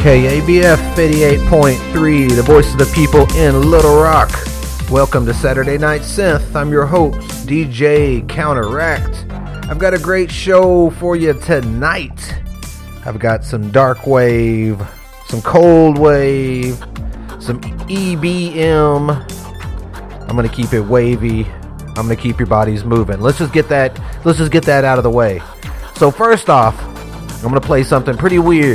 KABF 88.3, the voice of the people in Little Rock. Welcome to Saturday Night Synth. I'm your host, DJ Counteract. I've got a great show for you tonight. I've got some dark wave, some cold wave, some EBM. I'm going to keep it wavy. I'm going to keep your bodies moving. Let's just get that out of the way. So first off, I'm going to play something pretty weird.